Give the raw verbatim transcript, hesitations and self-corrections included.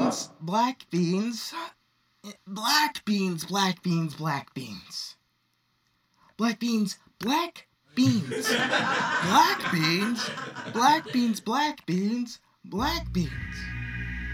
beans, black beans, black beans, black beans, black beans. Black beans, black beans. Black beans, black beans, black beans, black beans.